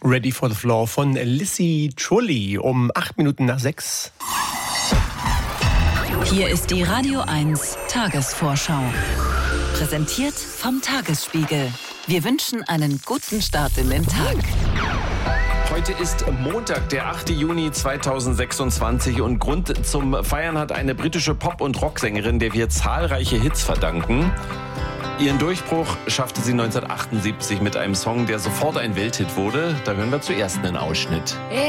Ready for the Floor von Lissy Trulli um 6:08. Hier ist die Radio 1 Tagesvorschau. Präsentiert vom Tagesspiegel. Wir wünschen einen guten Start in den Tag. Heute ist Montag, der 8. Juni 2026 und Grund zum Feiern hat eine britische Pop- und Rocksängerin, der wir zahlreiche Hits verdanken. Ihren Durchbruch schaffte sie 1978 mit einem Song, der sofort ein Welthit wurde. Da hören wir zuerst einen Ausschnitt.